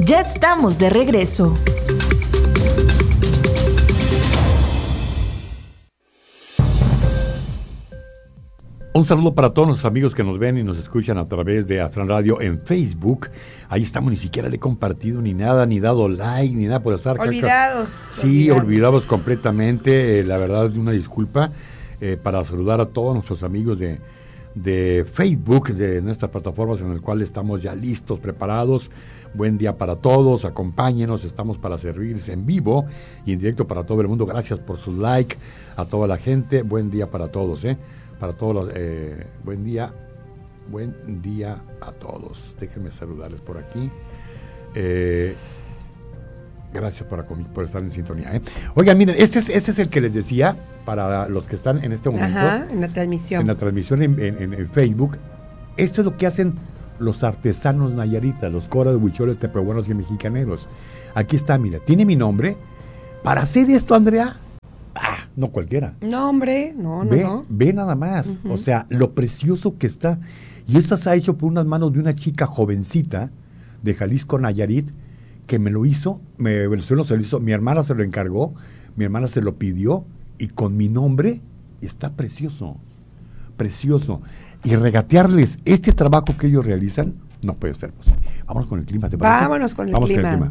Ya estamos de regreso. Un saludo para todos los amigos que nos ven y nos escuchan a través de Astran Radio en Facebook. Ahí estamos, ni siquiera le he compartido ni nada, ni dado like, ni nada por estar. Olvidados. Sí, olvidados completamente. La verdad, una disculpa para saludar a todos nuestros amigos de Facebook, de nuestras plataformas en las cuales estamos ya listos, preparados. Buen día para todos, acompáñenos, estamos para servirles en vivo y en directo para todo el mundo. Gracias por sus like a toda la gente. Buen día para todos, para todos los, buen día a todos. Déjenme saludarles por aquí. Gracias por estar en sintonía. Oigan, miren, este es el que les decía para los que están en este momento. Ajá, en la transmisión. En la transmisión en Facebook. Esto es lo que hacen los artesanos nayaritas, los coras, huicholes, tepehuanos y mexicaneros. Aquí está, mira, tiene mi nombre. Para hacer esto, Andrea, no cualquiera. No, hombre, no. Ve nada más, o sea, lo precioso que está. Y esta se ha hecho por unas manos de una chica jovencita de Jalisco, Nayarit, que me lo hizo, mi hermana se lo encargó, mi hermana se lo pidió, y con mi nombre está precioso, precioso. Y regatearles este trabajo que ellos realizan, no puede ser posible. Vámonos con el clima, ¿te parece? Vámonos con el clima.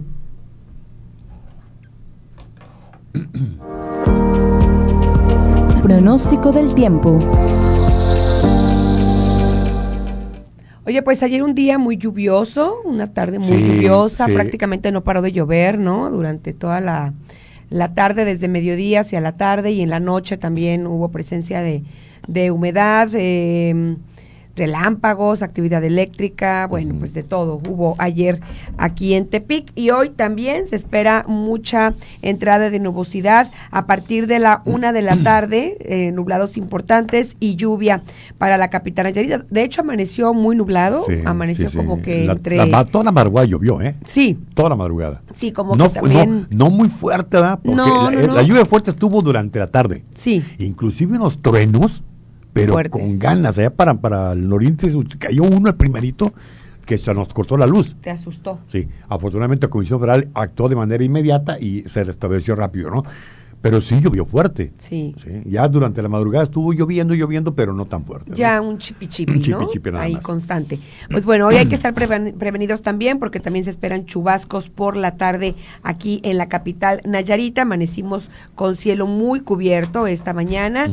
Pronóstico del tiempo. Oye, pues ayer un día muy lluvioso, una tarde muy lluviosa, prácticamente no paró de llover, ¿no? Durante toda la tarde, desde mediodía hacia la tarde, y en la noche también hubo presencia de humedad, relámpagos, actividad eléctrica, bueno, pues de todo hubo ayer aquí en Tepic, y hoy también se espera mucha entrada de nubosidad a partir de la 1 de la tarde, nublados importantes y lluvia para la capital Nayarit. De hecho, amaneció muy nublado, como que toda la madrugada llovió, Sí. Toda la madrugada. Sí, como que también... No muy fuerte, ¿verdad? Porque la lluvia fuerte estuvo durante la tarde. Sí. Inclusive unos truenos, pero fuertes, con ganas, allá para el oriente cayó uno, el primerito, que se nos cortó la luz. Te asustó. Sí, afortunadamente la Comisión Federal actuó de manera inmediata y se restableció rápido, ¿no? Pero sí llovió fuerte. Sí. Ya durante la madrugada estuvo lloviendo, pero no tan fuerte. Ya, ¿no? Un chipi-chipi, ¿no? Nada ahí más. Constante. Pues bueno, hoy hay que estar prevenidos también, porque también se esperan chubascos por la tarde aquí en la capital Nayarita. Amanecimos con cielo muy cubierto esta mañana,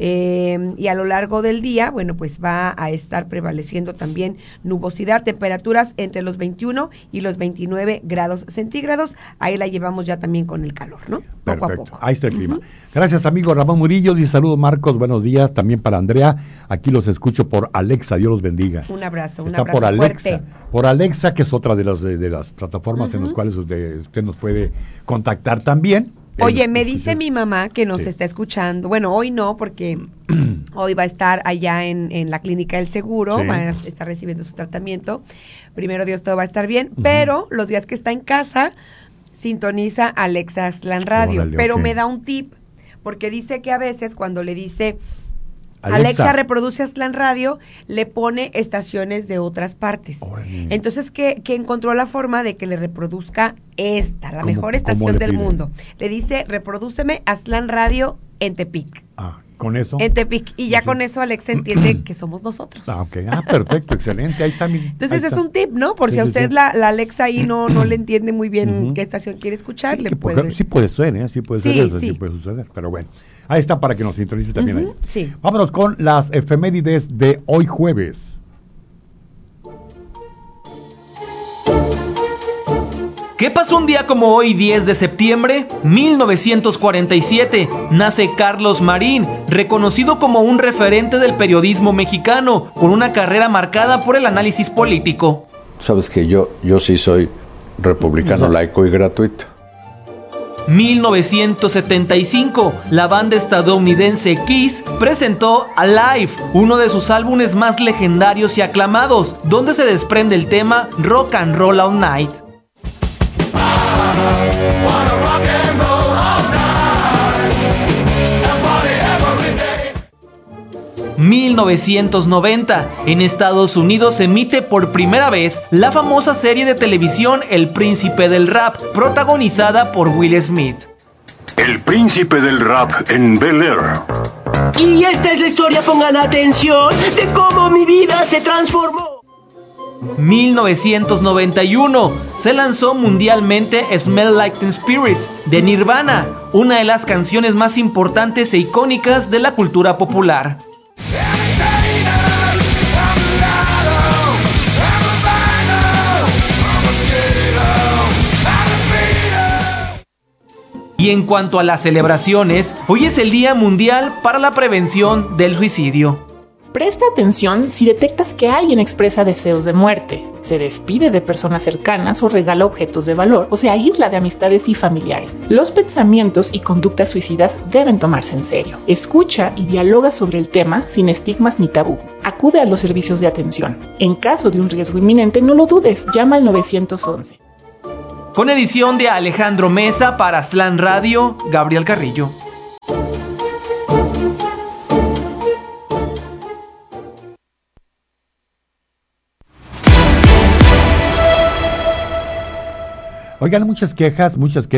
y a lo largo del día, bueno, pues va a estar prevaleciendo también nubosidad, temperaturas entre los 21 y los 29 grados centígrados. Ahí la llevamos ya también con el calor, ¿no? Perfecto. Poco a poco. Ahí está el clima. Gracias, amigo Ramón Murillo. Dice saludos, Marcos. Buenos días. También para Andrea. Aquí los escucho por Alexa. Dios los bendiga. Un abrazo, está abrazo por Alexa. Fuerte. Por Alexa, que es otra de las plataformas en las cuales usted nos puede contactar también. Oye, me dice mi mamá que nos está escuchando. Bueno, hoy no, porque hoy va a estar allá en la clínica del seguro, va a estar recibiendo su tratamiento. Primero Dios, todo va a estar bien, pero los días que está en casa sintoniza Alexa Astran Radio. Órale, pero me da un tip, porque dice que a veces cuando le dice Alexa reproduce Astran Radio, le pone estaciones de otras partes. Órale. Entonces que encontró la forma de que le reproduzca la mejor estación del mundo. Le dice, reprodúceme Astran Radio en Tepic. ¿Con eso? En Tepic. Y ya con eso Alexa entiende que somos nosotros. Perfecto, excelente. Ahí está Entonces es un tip, ¿no? Por si a usted la Alexa ahí no le entiende muy bien qué estación quiere escuchar, le puede... Sí puede ser, sí puede suceder. Pero bueno, ahí está para que nos sintonice también ahí. Sí. Vámonos con las efemérides de hoy jueves. ¿Qué pasó un día como hoy, 10 de septiembre? 1947, nace Carlos Marín, reconocido como un referente del periodismo mexicano, con una carrera marcada por el análisis político. Sabes que yo sí soy republicano, laico y gratuito. 1975, la banda estadounidense Kiss presentó Alive, uno de sus álbumes más legendarios y aclamados, donde se desprende el tema Rock and Roll All Night. 1990. En Estados Unidos se emite por primera vez la famosa serie de televisión El Príncipe del Rap, protagonizada por Will Smith. El Príncipe del Rap en Bel-Air. Y esta es la historia, pongan atención, de cómo mi vida se transformó. 1991 se lanzó mundialmente Smell Like Teen Spirit de Nirvana, una de las canciones más importantes e icónicas de la cultura popular. Y en cuanto a las celebraciones, hoy es el Día Mundial para la Prevención del Suicidio. Presta atención si detectas que alguien expresa deseos de muerte, se despide de personas cercanas o regala objetos de valor, o se aísla de amistades y familiares. Los pensamientos y conductas suicidas deben tomarse en serio. Escucha y dialoga sobre el tema sin estigmas ni tabú. Acude a los servicios de atención. En caso de un riesgo inminente, no lo dudes, llama al 911. Con edición de Alejandro Mesa para Slam Radio, Gabriel Carrillo. Oigan, muchas quejas,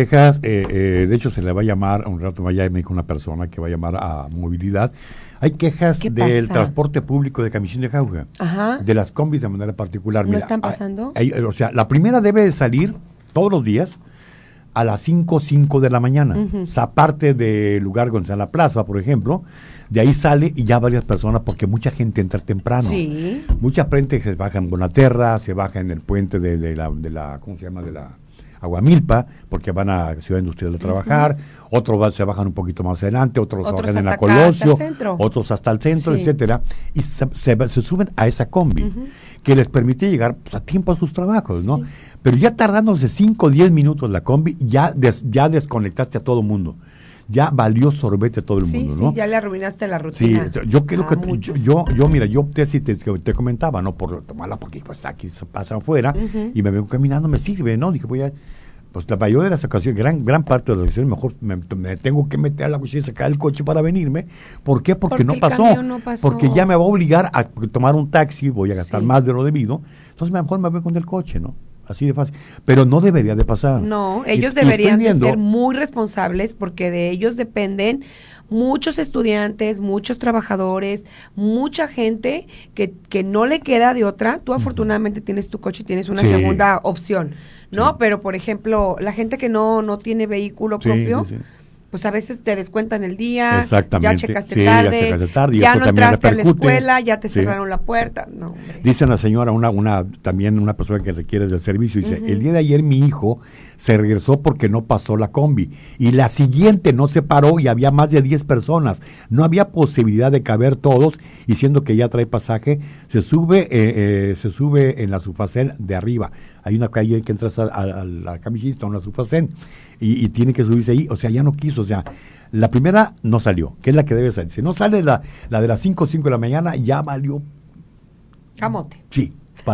de hecho se le va a llamar, un rato vaya me dijo una persona que va a llamar a movilidad, hay quejas del transporte público de Camisín de Jauja, de las combis de manera particular. ¿No Mira, están pasando? O sea, la primera debe de salir todos los días a las 5 de la mañana, o sea, aparte del lugar donde está la plaza, por ejemplo, de ahí sale y ya varias personas, porque mucha gente entra temprano. Sí. Mucha gente se baja en Bonaterra, se baja en el puente de la ¿cómo se llama? De la Aguamilpa, porque van a Ciudad Industrial a trabajar, otros se bajan un poquito más adelante, otros bajan en la Colosio, otros hasta el centro, etcétera, y se suben a esa combi, que les permite llegar pues, a tiempo a sus trabajos, ¿no? Pero ya tardándose 5 o 10 minutos la combi, ya desconectaste a todo el mundo. Ya valió sorbete a todo el mundo, ¿no? Sí, ya le arruinaste la rutina. Sí, yo creo que mira, yo te comentaba, ¿no? Por tomarla, porque pues aquí se pasa afuera y me vengo caminando, me sirve, ¿no? Dije, pues la mayoría de las ocasiones, gran parte de las ocasiones, mejor me tengo que meter a la cochera y sacar el coche para venirme. ¿Por qué? Porque no pasó. Porque ya me va a obligar a tomar un taxi, voy a gastar más de lo debido. Entonces mejor me voy con el coche, ¿no? Así de fácil. Pero no debería de pasar. No, ellos deberían de ser muy responsables, porque de ellos dependen muchos estudiantes, muchos trabajadores, mucha gente que no le queda de otra. Tú afortunadamente tienes tu coche y tienes una segunda opción, ¿no? Sí. Pero, por ejemplo, la gente que no tiene vehículo propio, pues a veces te descuentan el día, ya checaste tarde, ya no entraste a la escuela, ya te cerraron la puerta. No, hombre. Dice la señora, también una persona que requiere del servicio, dice, el día de ayer mi hijo se regresó porque no pasó la combi, y la siguiente no se paró y había más de 10 personas, no había posibilidad de caber todos, y siendo que ya trae pasaje, se sube en la Sufacén de arriba, hay una calle que entras a la Camisista, una Sufacén, y tiene que subirse ahí, o sea, ya no quiso, o sea, la primera no salió, que es la que debe salir. Si no sale la de las 5 de la mañana, ya valió camote. Sí,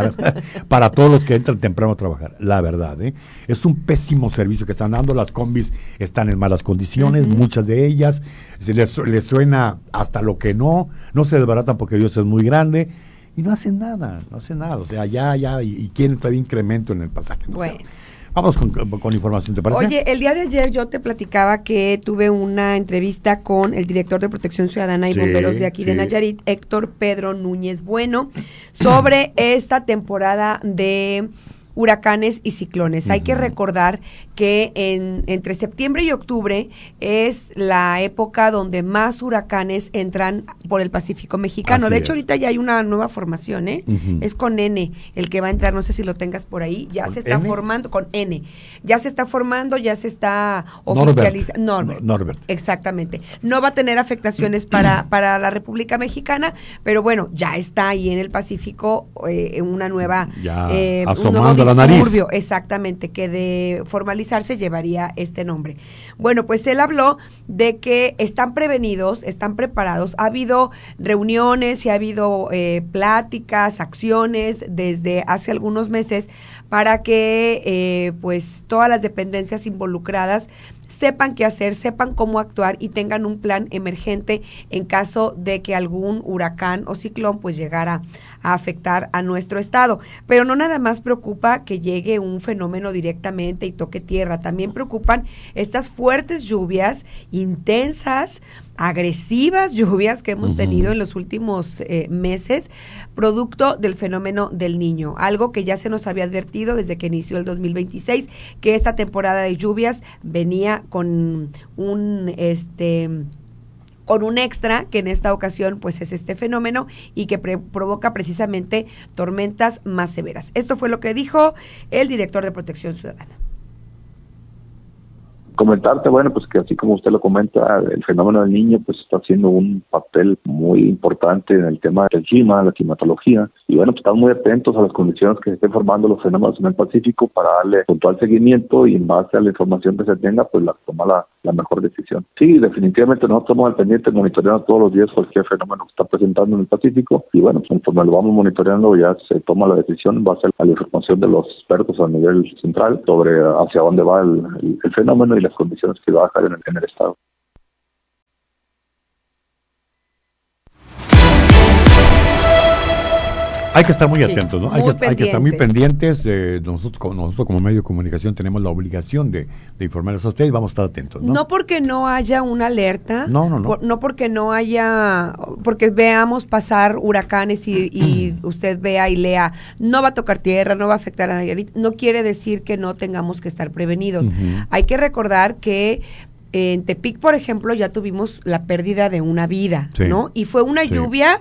para todos los que entran temprano a trabajar, la verdad, ¿eh? Es un pésimo servicio que están dando, las combis están en malas condiciones, muchas de ellas, les suena hasta lo que no se desbaratan porque Dios es muy grande, y no hacen nada, o sea, y quieren todavía incremento en el pasaje, no sé. Vamos con información, ¿te parece? Oye, el día de ayer yo te platicaba que tuve una entrevista con el director de Protección Ciudadana y Bomberos de aquí de Nayarit, Héctor Pedro Núñez Bueno, sobre esta temporada de huracanes y ciclones. Hay que recordar que entre septiembre y octubre es la época donde más huracanes entran por el Pacífico mexicano. De hecho, ahorita ya hay una nueva formación, es con N el que va a entrar, no sé si lo tengas por ahí, ya se está formando, con N, ya se está formando, ya se está oficializando. Norbert. Exactamente. No va a tener afectaciones para la República Mexicana, pero bueno, ya está ahí en el Pacífico una nueva asomando la nariz. Exactamente, que de formalizarse llevaría este nombre. Bueno, pues él habló de que están prevenidos, están preparados. Ha habido reuniones y ha habido pláticas, acciones desde hace algunos meses para que pues todas las dependencias involucradas sepan qué hacer, sepan cómo actuar y tengan un plan emergente en caso de que algún huracán o ciclón pues llegara a afectar a nuestro estado. Pero no nada más preocupa que llegue un fenómeno directamente y toque tierra, también preocupan estas fuertes lluvias intensas, agresivas lluvias que hemos tenido en los últimos meses, producto del fenómeno del Niño, algo que ya se nos había advertido desde que inició el 2026, que esta temporada de lluvias venía con un extra, que en esta ocasión pues es este fenómeno y que provoca precisamente tormentas más severas. Esto fue lo que dijo el director de Protección Ciudadana. Comentarte, bueno, pues que así como usted lo comenta, el fenómeno del Niño pues está haciendo un papel muy importante en el tema del clima, la climatología, y bueno, pues estamos muy atentos a las condiciones que se estén formando los fenómenos en el Pacífico para darle puntual seguimiento y en base a la información que se tenga, pues toma la mejor decisión. Sí, definitivamente nosotros estamos al pendiente monitoreando todos los días cualquier fenómeno que está presentando en el Pacífico, y bueno, pues conforme lo vamos monitoreando ya se toma la decisión en base a la información de los expertos a nivel central sobre hacia dónde va el fenómeno y las condiciones que va a dejar en el estado. Hay que estar muy atentos, ¿no? Hay que estar muy pendientes. Nosotros como medio de comunicación tenemos la obligación de informarles a ustedes y vamos a estar atentos, ¿no? No porque no haya una alerta, no porque no haya, porque veamos pasar huracanes y usted vea y lea, no va a tocar tierra, no va a afectar a Nayarit, no quiere decir que no tengamos que estar prevenidos. Hay que recordar que en Tepic, por ejemplo, ya tuvimos la pérdida de una vida, ¿no? Y fue una lluvia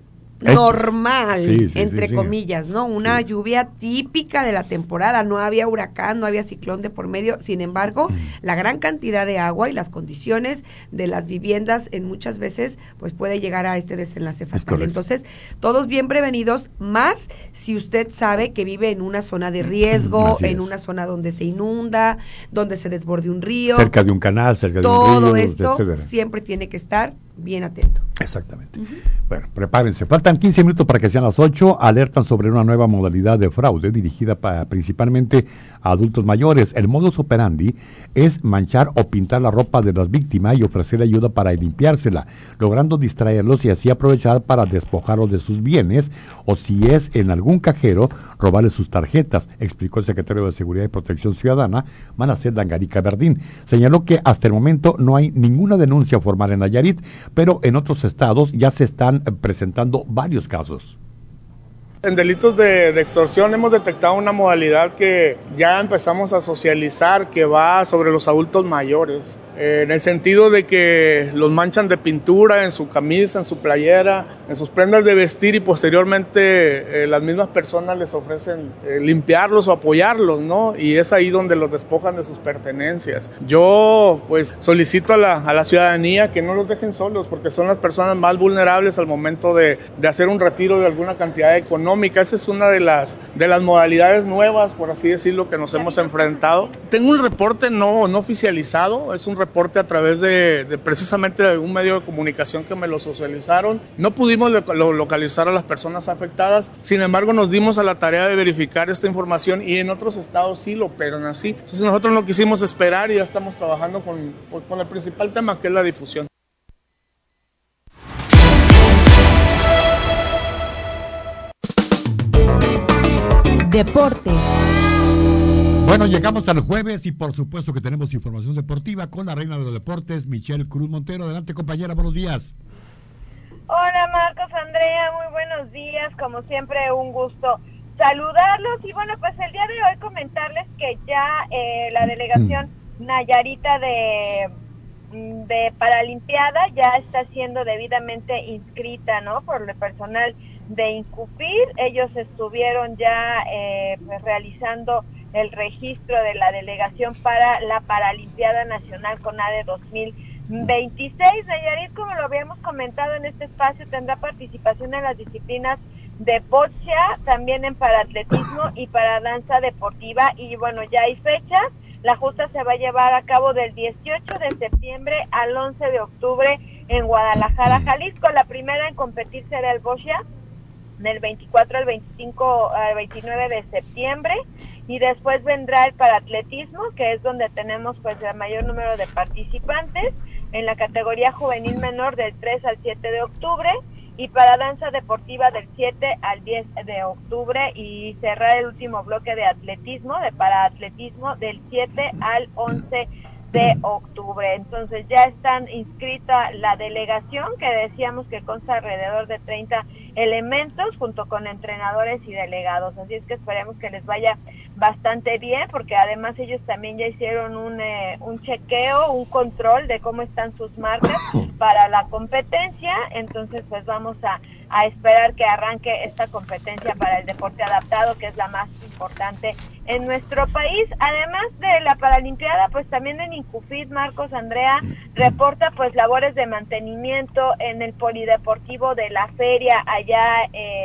normal, entre comillas, ¿no? Una lluvia típica de la temporada, no había huracán, no había ciclón de por medio, sin embargo, la gran cantidad de agua y las condiciones de las viviendas en muchas veces, pues puede llegar a este desenlace fatal. Entonces, todos bien prevenidos, más si usted sabe que vive en una zona de riesgo, en una zona donde se inunda, donde se desborde un río. Cerca de un canal, cerca de un río. Todo esto siempre tiene que estar bien atento. Exactamente. Bueno, prepárense. Faltan 15 minutos para que sean las 8. Alertan sobre una nueva modalidad de fraude dirigida principalmente a adultos mayores. El modus operandi es manchar o pintar la ropa de las víctimas y ofrecer ayuda para limpiársela, logrando distraerlos y así aprovechar para despojarlos de sus bienes o, si es en algún cajero, robarles sus tarjetas, explicó el secretario de Seguridad y Protección Ciudadana, Manasés Dangarica Verdín. Señaló que hasta el momento no hay ninguna denuncia formal en Nayarit, pero en otros estados ya se están presentando varios casos. En delitos de extorsión hemos detectado una modalidad que ya empezamos a socializar, que va sobre los adultos mayores, en el sentido de que los manchan de pintura en su camisa, en su playera, en sus prendas de vestir, y posteriormente las mismas personas les ofrecen limpiarlos o apoyarlos, ¿no? Y es ahí donde los despojan de sus pertenencias. Yo pues solicito a la ciudadanía que no los dejen solos, porque son las personas más vulnerables al momento de hacer un retiro de alguna cantidad económica. Esa es una de las modalidades nuevas, por así decirlo, que nos hemos enfrentado. Tengo un reporte no oficializado, es un reporte a través de precisamente de un medio de comunicación que me lo socializaron. No pudimos localizar a las personas afectadas, sin embargo nos dimos a la tarea de verificar esta información y en otros estados sí lo operan así. Entonces nosotros no quisimos esperar y ya estamos trabajando con el principal tema, que es la difusión. Deportes. Bueno, llegamos al jueves y por supuesto que tenemos información deportiva con la reina de los deportes, Michelle Cruz Montero. Adelante, compañera, buenos días. Hola, Marcos, Andrea, muy buenos días. Como siempre, un gusto saludarlos. Y bueno, pues el día de hoy comentarles que ya la delegación Nayarita de Paralimpiada ya está siendo debidamente inscrita, ¿no? Por el personal de Incupir. Ellos estuvieron ya pues realizando el registro de la delegación para la Paralimpiada Nacional CONADE 2026. Nayarit, como lo habíamos comentado en este espacio, tendrá participación en las disciplinas de boxea, también en paraatletismo y para danza deportiva. Y bueno, ya hay fechas. La justa se va a llevar a cabo del 18 de septiembre al 11 de octubre en Guadalajara, Jalisco. La primera en competir será el boxea, del 24 al 29 de septiembre, y después vendrá el paraatletismo, que es donde tenemos pues el mayor número de participantes, en la categoría juvenil menor del 3 al 7 de octubre, y para danza deportiva del 7 al 10 de octubre, y cerrar el último bloque de atletismo, de paraatletismo, del 7 al 11 de octubre. Entonces ya están inscrita la delegación, que decíamos que consta alrededor de 30 elementos, junto con entrenadores y delegados, así es que esperemos que les vaya bastante bien, porque además ellos también ya hicieron un chequeo, un control de cómo están sus marcas para la competencia. Entonces pues vamos a esperar que arranque esta competencia para el deporte adaptado, que es la más importante en nuestro país. Además de la Paralimpiada, pues también en Incufit, Marcos, Andrea, reporta pues labores de mantenimiento en el polideportivo de la feria, allá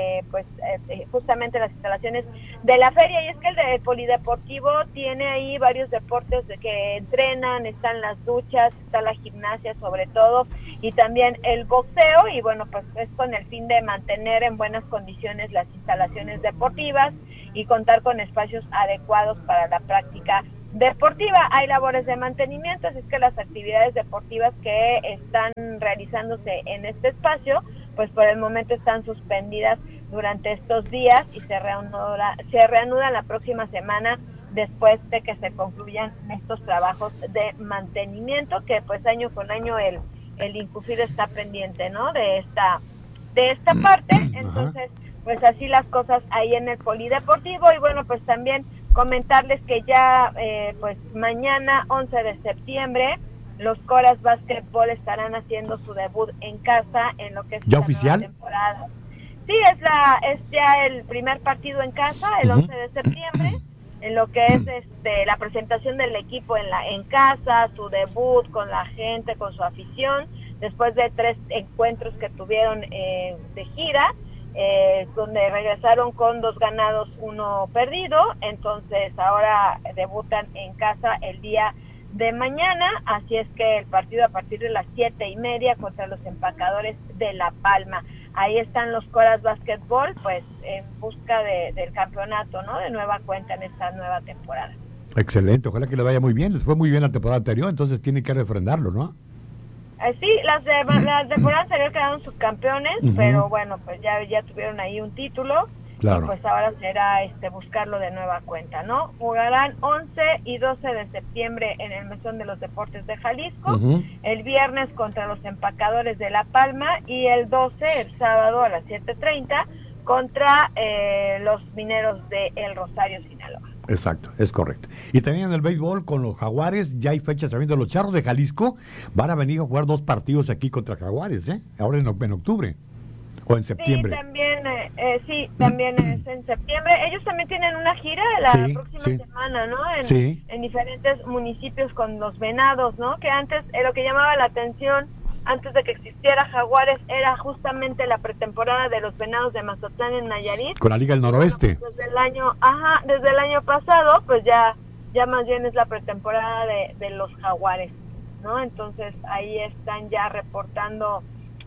justamente las instalaciones de la feria. Y es que el polideportivo tiene ahí varios deportes que entrenan, están las duchas, está la gimnasia sobre todo, y también el boxeo, y bueno, pues es con el fin de mantener en buenas condiciones las instalaciones deportivas y contar con espacios adecuados para la práctica deportiva. Hay labores de mantenimiento, así es que las actividades deportivas que están realizándose en este espacio, pues por el momento están suspendidas durante estos días y se reanudan la próxima semana, después de que se concluyan estos trabajos de mantenimiento, que pues año con año el Incufid está pendiente, ¿no?, de esta parte. Entonces pues así las cosas ahí en el polideportivo. Y bueno, pues también comentarles que ya pues mañana 11 de septiembre los Coras Básquetbol estarán haciendo su debut en casa en lo que es ¿ya esta oficial? nueva temporada. Sí, es ya el primer partido en casa, el 11 de septiembre, en lo que es la presentación del equipo en casa, su debut con la gente, con su afición, después de 3 encuentros que tuvieron de gira, donde regresaron con 2 ganados, 1 perdido. Entonces ahora debutan en casa el día de mañana, así es que el partido a partir de las 7:30 contra los Empacadores de La Palma. Ahí están los Coras Básquetbol, pues en busca del campeonato, ¿no?, de nueva cuenta en esta nueva temporada. Excelente, ojalá que le vaya muy bien. Les fue muy bien la temporada anterior, entonces tiene que refrendarlo, ¿no? Sí, la temporada anterior quedaron subcampeones, pero bueno, pues ya tuvieron ahí un título. Claro. Y pues ahora será buscarlo de nueva cuenta, ¿no? Jugarán 11 y 12 de septiembre en el Mesón de los Deportes de Jalisco, el viernes contra los Empacadores de La Palma, y el 12, el sábado a las 7:30, contra los Mineros de El Rosario, Sinaloa. Exacto, es correcto. Y también en el béisbol con los Jaguares, ya hay fechas también de los Charros de Jalisco, van a venir a jugar 2 partidos aquí contra Jaguares, ahora en octubre. ¿O en septiembre? Sí, también es en septiembre. Ellos también tienen una gira la próxima semana, ¿no? En diferentes municipios con los Venados, ¿no? Que antes, lo que llamaba la atención, antes de que existiera Jaguares, era justamente la pretemporada de los Venados de Mazatlán en Nayarit. Con la Liga del Noroeste. Pues desde el año pasado, pues ya más bien es la pretemporada de los Jaguares, ¿no? Entonces ahí están ya reportando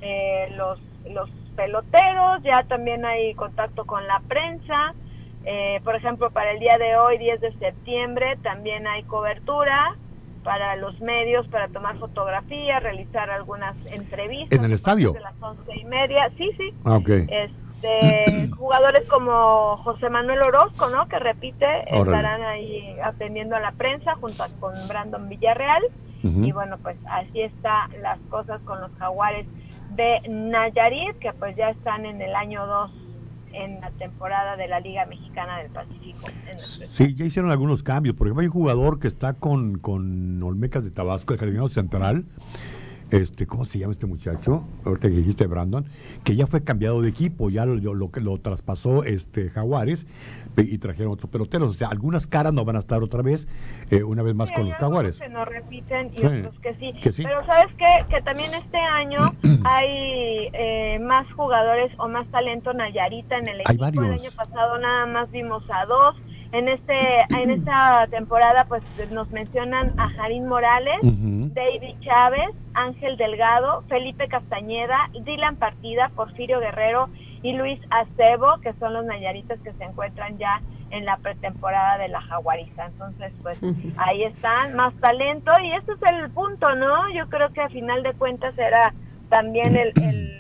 los peloteros, ya también hay contacto con la prensa. Por ejemplo, para el día de hoy, 10 de septiembre, también hay cobertura para los medios, para tomar fotografías, realizar algunas entrevistas. ¿En el estadio? De las 11:30, sí. Okay. Jugadores como José Manuel Orozco, ¿no?, que repite, estarán ahí atendiendo a la prensa junto con Brandon Villarreal. Y bueno, pues así están las cosas con los Jaguares de Nayarit, que pues ya están en el año 2 en la temporada de la Liga Mexicana del Pacífico. Sí, ya hicieron algunos cambios. Por ejemplo, hay un jugador que está con Olmecas de Tabasco, el jardinero central. ¿Cómo se llama este muchacho? Ahorita que dijiste Brandon, que ya fue cambiado de equipo, ya lo traspasó Jaguares y trajeron otros peloteros. O sea, algunas caras no van a estar otra vez, una vez más con los Jaguares. Que no repiten y otros que sí. Pero ¿sabes qué? Que también este año hay más jugadores o más talento nayarita en el equipo. Hay varios. El año pasado nada más vimos a 2. En esta temporada pues nos mencionan a Jarín Morales, David Chávez, Ángel Delgado, Felipe Castañeda, Dylan Partida, Porfirio Guerrero y Luis Acebo, que son los nayaritas que se encuentran ya en la pretemporada de la Jaguariza. Entonces, pues ahí están, más talento, y ese es el punto, ¿no? Yo creo que a final de cuentas era también el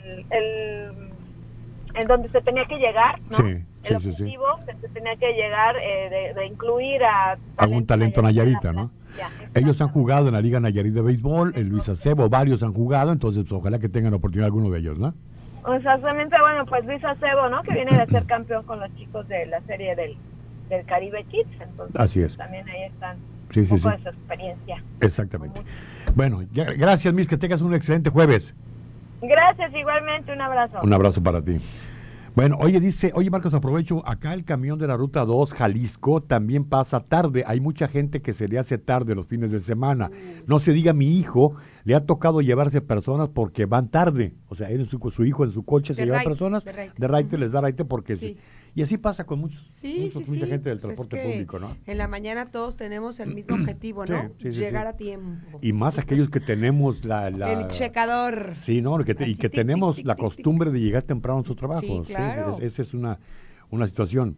en donde se tenía que llegar, ¿no? El objetivo que se tenía que llegar de incluir a algún talento nayarita, ¿no? Ellos han jugado en la Liga Nayarit de Béisbol, el Luis Acebo, varios han jugado, entonces pues, ojalá que tengan oportunidad alguno de ellos, ¿no? Exactamente, bueno, pues Luis Acebo, ¿no? Que viene de ser campeón con los chicos de la serie del Caribe Kids, entonces así es. Pues, también ahí están un poco de su experiencia. Exactamente. Bueno, gracias, Miss, que tengas un excelente jueves. Gracias, igualmente, un abrazo. Un abrazo para ti. Bueno, oye, Marcos, aprovecho, acá el camión de la Ruta 2, Jalisco, también pasa tarde. Hay mucha gente que se le hace tarde los fines de semana. No se diga, mi hijo le ha tocado llevarse personas porque van tarde. O sea, su hijo en su coche se lleva personas, de raite les da raite porque sí. Y así pasa con mucha gente del transporte público, ¿no? En la mañana todos tenemos el mismo objetivo, ¿no? Llegar a tiempo. Y más aquellos que tenemos el checador. Sí, ¿no? Y que tenemos la costumbre de llegar temprano a nuestros trabajos. Sí, claro. Esa es una situación.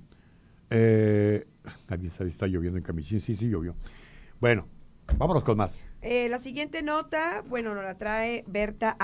Está lloviendo en Camichín, sí, llovió. Bueno, vámonos con más. La siguiente nota, bueno, nos la trae Berta